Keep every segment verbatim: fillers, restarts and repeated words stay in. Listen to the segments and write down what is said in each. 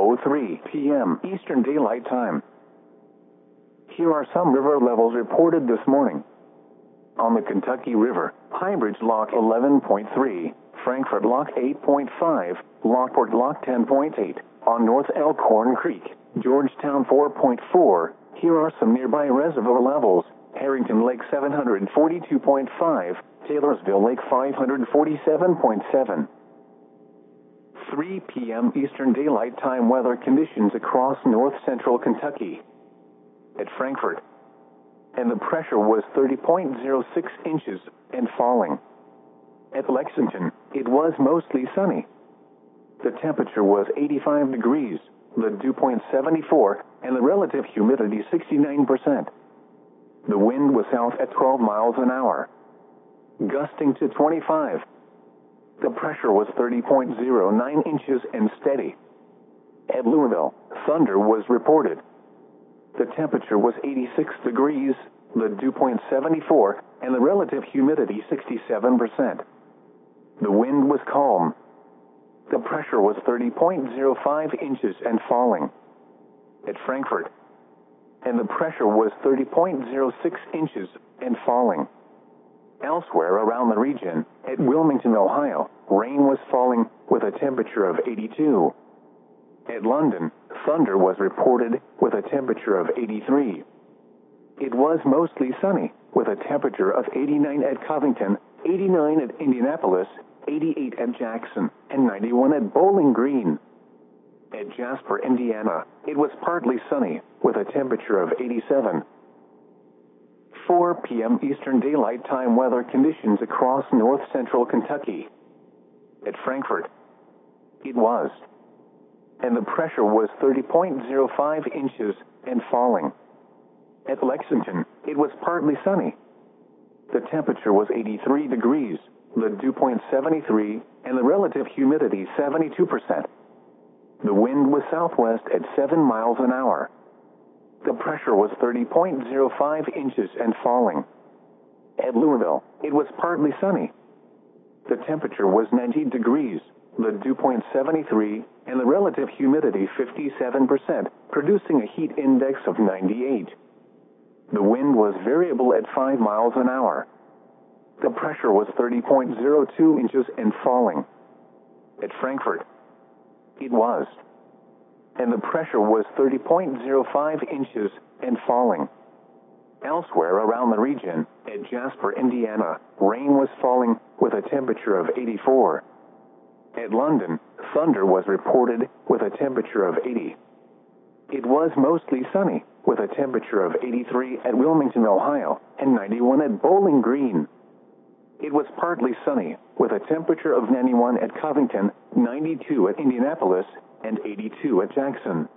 oh three p m Eastern Daylight Time. Here are some river levels reported this morning. On the Kentucky River, Highbridge Lock eleven point three, Frankfort Lock eight point five, Lockport Lock ten point eight, on North Elkhorn Creek, Georgetown four point four. Here are some nearby reservoir levels. Harrington Lake seven hundred forty-two point five, Taylorsville Lake five hundred forty-seven point seven. three p m Eastern Daylight Time weather conditions across north central Kentucky. At Frankfort, and the pressure was thirty point zero six inches and falling. At Lexington, it was mostly sunny. The temperature was eighty-five degrees, the dew point seventy-four, and the relative humidity sixty-nine percent. The wind was south at twelve miles an hour, gusting to twenty-five. The pressure was thirty point zero nine inches and steady. At Louisville, thunder was reported. The temperature was eighty-six degrees, the dew point seventy-four, and the relative humidity sixty-seven percent. The wind was calm. The pressure was thirty point zero five inches and falling. At Frankfort, and the pressure was thirty point zero six inches and falling. Elsewhere around the region, at Wilmington, Ohio, rain was falling with a temperature of eighty-two. At London, thunder was reported with a temperature of eighty-three. It was mostly sunny with a temperature of eighty-nine at Covington, eighty-nine at Indianapolis, eighty-eight at Jackson, and ninety-one at Bowling Green. At Jasper, Indiana, it was partly sunny with a temperature of eighty-seven. four p m Eastern Daylight Time weather conditions across north central Kentucky. At Frankfort, it was, and the pressure was thirty point zero five inches and falling. At Lexington, it was partly sunny. The temperature was eighty-three degrees, the dew point seventy-three, and the relative humidity seventy-two percent. The wind was southwest at seven miles an hour. The pressure was thirty point zero five inches and falling. At Louisville, it was partly sunny. The temperature was ninety degrees, the dew point seventy-three, and the relative humidity fifty-seven percent, producing a heat index of ninety-eight. The wind was variable at five miles an hour. The pressure was thirty point zero two inches and falling. At Frankfort, it was, and the pressure was thirty point zero five inches and falling. Elsewhere around the region, at Jasper, Indiana, rain was falling with a temperature of eighty-four. At London, thunder was reported with a temperature of eighty. It was mostly sunny with a temperature of eighty-three at Wilmington, Ohio, and ninety-one at Bowling Green. It was partly sunny with a temperature of ninety-one at Covington, ninety-two at Indianapolis, and eighty-two at Jackson.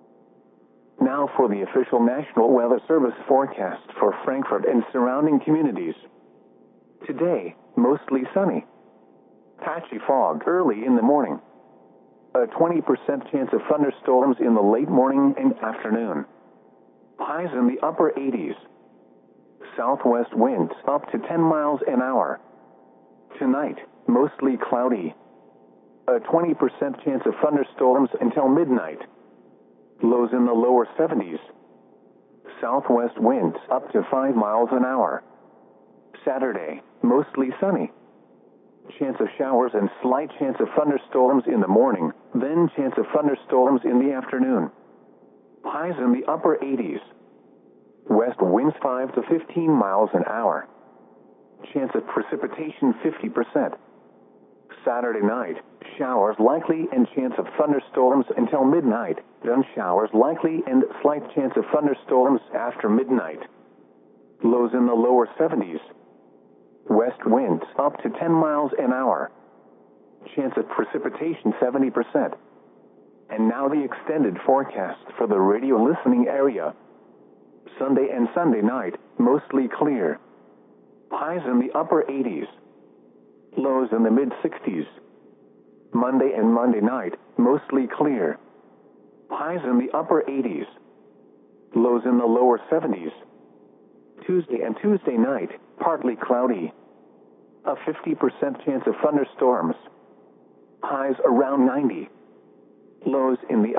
Now for the official National Weather Service forecast for Frankfort and surrounding communities. Today, mostly sunny. Patchy fog early in the morning. A twenty percent chance of thunderstorms in the late morning and afternoon. Highs in the upper eighties. Southwest winds up to ten miles an hour. Tonight, mostly cloudy. A twenty percent chance of thunderstorms until midnight. Lows in the lower seventies. Southwest winds up to five miles an hour. Saturday, mostly sunny. Chance of showers and slight chance of thunderstorms in the morning, then chance of thunderstorms in the afternoon. Highs in the upper eighties. West winds five to fifteen miles an hour. Chance of precipitation fifty percent. Saturday night, showers likely and chance of thunderstorms until midnight, then showers likely and slight chance of thunderstorms after midnight. Lows in the lower seventies. West winds up to ten miles an hour. Chance of precipitation seventy percent. And now the extended forecast for the radio listening area. Sunday and Sunday night, mostly clear. Highs in the upper eighties. Lows in the mid-sixties. Monday and Monday night, mostly clear. Highs in the upper eighties. Lows in the lower seventies. Tuesday and Tuesday night, partly cloudy. A fifty percent chance of thunderstorms. Highs around ninety. Lows in the